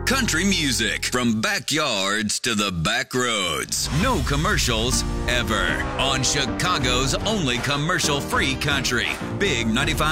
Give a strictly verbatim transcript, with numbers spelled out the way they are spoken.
Country music from backyards to the back roads. No commercials ever. On Chicago's only commercial-free country. Big ninety-five.